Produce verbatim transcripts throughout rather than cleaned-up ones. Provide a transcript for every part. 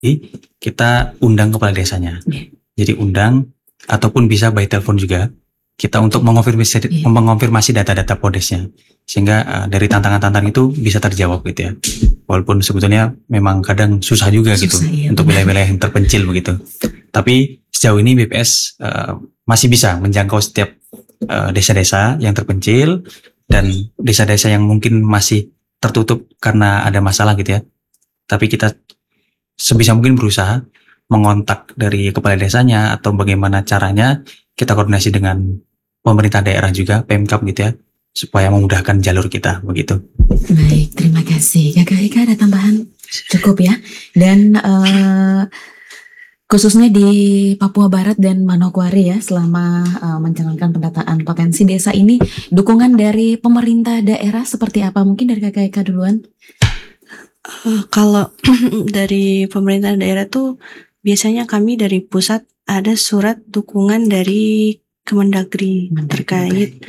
kita undang kepala desanya. Yeah. Jadi undang ataupun bisa by telepon juga kita untuk mengonfirmasi yeah. mengonfirmasi data-data podesnya sehingga uh, dari tantangan-tantangan itu bisa terjawab gitu ya. Walaupun sebetulnya memang kadang susah juga susah, gitu iya, untuk wilayah-wilayah yang terpencil begitu. Tapi sejauh ini B P S uh, masih bisa menjangkau setiap uh, desa-desa yang terpencil dan desa-desa yang mungkin masih tertutup karena ada masalah gitu ya. Tapi kita sebisa mungkin berusaha mengontak dari kepala desanya atau bagaimana caranya kita koordinasi dengan pemerintah daerah juga, Pemkab gitu ya, supaya memudahkan jalur kita begitu. Baik, terima kasih. Kakak Eka ada tambahan? Cukup ya. Dan uh, khususnya di Papua Barat dan Manokwari ya, selama uh, menjalankan pendataan potensi desa ini, dukungan dari pemerintah daerah seperti apa? Mungkin dari Kakak Eka duluan. Uh, kalau dari pemerintah daerah tuh biasanya kami dari pusat ada surat dukungan dari Kemendagri terkait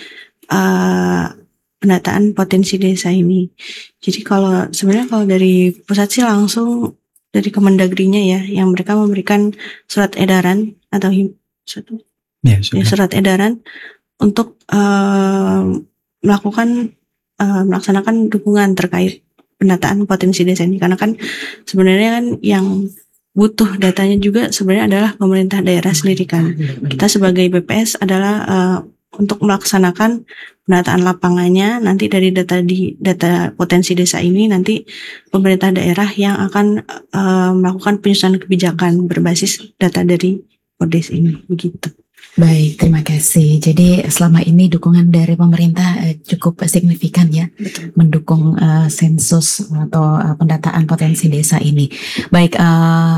uh, pendataan potensi desa ini. Jadi kalau sebenarnya kalau dari pusat sih langsung dari Kemendagrinya ya, yang mereka memberikan surat edaran atau him, surat, ya, ya, surat edaran untuk uh, melakukan uh, melaksanakan dukungan terkait pendataan potensi desa ini, karena kan sebenarnya kan yang butuh datanya juga sebenarnya adalah pemerintah daerah sendiri kan. Kita sebagai B P S adalah uh, untuk melaksanakan pendataan lapangannya, nanti dari data di data potensi desa ini nanti pemerintah daerah yang akan uh, melakukan penyusunan kebijakan berbasis data dari Podes ini begitu. Baik, terima kasih. Jadi selama ini dukungan dari pemerintah eh, cukup signifikan ya. Betul. Mendukung uh, sensus atau uh, pendataan potensi desa ini. Baik, uh,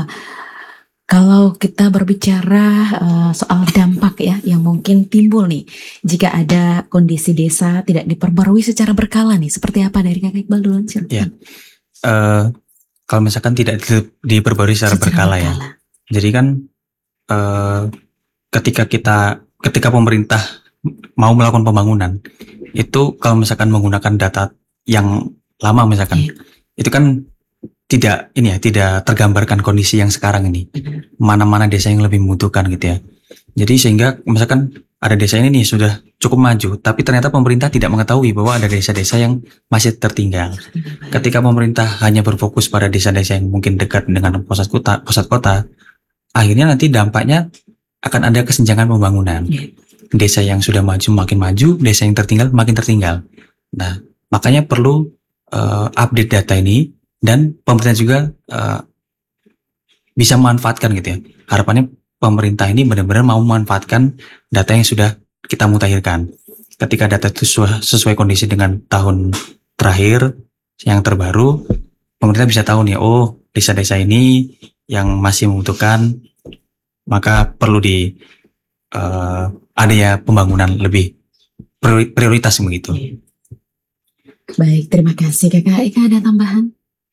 kalau kita berbicara uh, soal dampak ya yang mungkin timbul nih jika ada kondisi desa tidak diperbarui secara berkala nih, seperti apa dari Kak Iqbal dulu? Ya, uh, kalau misalkan tidak diperbarui secara, secara berkala, berkala ya, jadi kan uh, ketika kita ketika pemerintah mau melakukan pembangunan itu kalau misalkan menggunakan data yang lama misalkan yeah. itu kan tidak ini ya tidak tergambarkan kondisi yang sekarang ini mana-mana desa yang lebih membutuhkan gitu ya. Jadi sehingga misalkan ada desa ini nih sudah cukup maju tapi ternyata pemerintah tidak mengetahui bahwa ada desa-desa yang masih tertinggal. Ketika pemerintah hanya berfokus pada desa-desa yang mungkin dekat dengan pusat kota pusat kota akhirnya nanti dampaknya akan ada kesenjangan pembangunan. Yeah. Desa yang sudah maju makin maju, desa yang tertinggal makin tertinggal. Nah, makanya perlu uh, update data ini dan pemerintah juga uh, bisa memanfaatkan gitu ya. Harapannya pemerintah ini benar-benar mau memanfaatkan data yang sudah kita mutakhirkan. Ketika data itu sesuai, sesuai kondisi dengan tahun terakhir yang terbaru, pemerintah bisa tahu nih, oh desa-desa ini yang masih membutuhkan maka perlu di uh, adanya pembangunan lebih prioritas begitu. Baik, terima kasih Kakak Eka. Ada tambahan?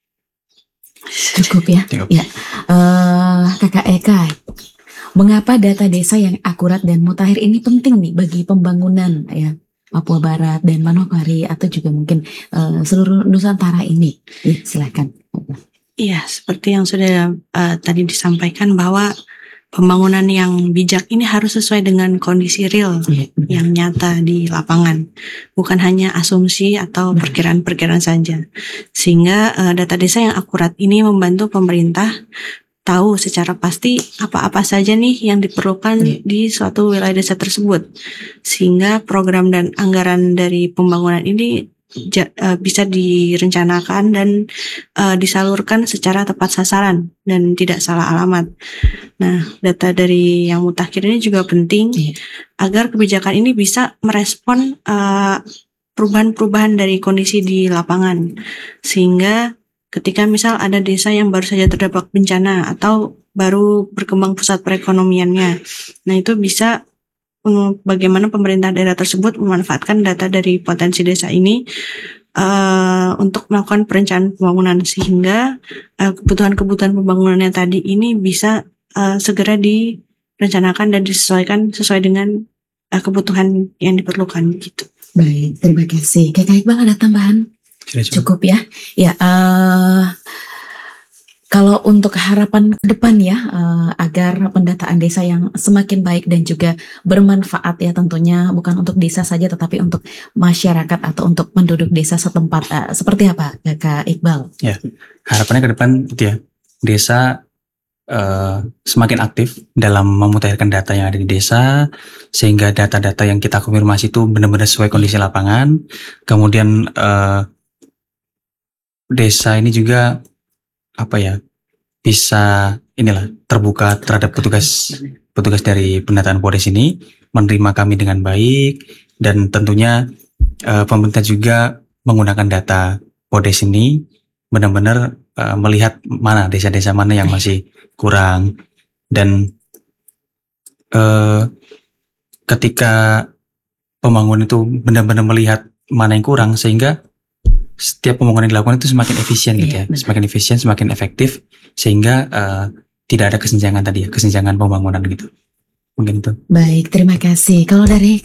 Cukup ya. Cukup. Ya, uh, Kakak Eka, mengapa data desa yang akurat dan mutakhir ini penting nih bagi pembangunan ya Papua Barat dan Manokwari atau juga mungkin uh, seluruh Nusantara ini? Ya, silakan. Iya, seperti yang sudah uh, tadi disampaikan bahwa pembangunan yang bijak ini harus sesuai dengan kondisi real yang nyata di lapangan, bukan hanya asumsi atau perkiraan-perkiraan saja. Sehingga uh, data desa yang akurat ini membantu pemerintah tahu secara pasti apa-apa saja nih yang diperlukan di suatu wilayah desa tersebut. Sehingga program dan anggaran dari pembangunan ini Ja, uh, bisa direncanakan dan uh, disalurkan secara tepat sasaran dan tidak salah alamat. Nah, data dari yang mutakhir ini juga penting yeah. agar kebijakan ini bisa merespon uh, perubahan-perubahan dari kondisi di lapangan. Sehingga ketika misal ada desa yang baru saja terdampak bencana atau baru berkembang pusat perekonomiannya, nah itu bisa bagaimana pemerintah daerah tersebut memanfaatkan data dari potensi desa ini uh, untuk melakukan perencanaan pembangunan sehingga uh, kebutuhan-kebutuhan pembangunannya tadi ini bisa uh, segera direncanakan dan disesuaikan sesuai dengan uh, kebutuhan yang diperlukan gitu. Baik, terima kasih. Kakak Iqbal ada tambahan? Sudah, cukup ya. Ya. Uh, Kalau untuk harapan ke depan ya, eh, agar pendataan desa yang semakin baik dan juga bermanfaat ya tentunya bukan untuk desa saja tetapi untuk masyarakat atau untuk penduduk desa setempat. Eh, seperti apa Kak Iqbal? Harapannya ke depan itu ya, desa eh, semakin aktif dalam memutahirkan data yang ada di desa, sehingga data-data yang kita konfirmasi itu benar-benar sesuai kondisi lapangan. Kemudian eh, desa ini juga apa ya, bisa inilah terbuka terhadap petugas petugas dari pendataan Podes ini, menerima kami dengan baik, dan tentunya eh, pemerintah juga menggunakan data Podes ini benar-benar eh, melihat mana desa-desa mana yang masih kurang, dan eh, ketika pembangunan itu benar-benar melihat mana yang kurang, sehingga setiap pembangunan yang dilakukan itu semakin efisien gitu Iya, ya, benar. semakin efisien, semakin efektif, sehingga eh, tidak ada kesenjangan tadi ya, kesenjangan pembangunan gitu. Mungkin itu. Baik, terima kasih. Kalau dari